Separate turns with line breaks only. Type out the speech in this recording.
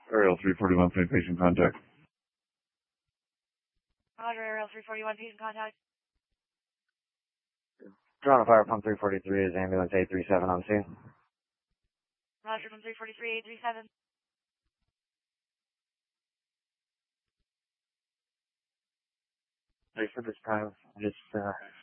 Ariel 341, same patient contact.
Roger, Ariel 341, patient contact.
Toronto Fire Pump 343 is ambulance 837 on scene.
Roger, from 343, 837.
Thanks for this time. Just,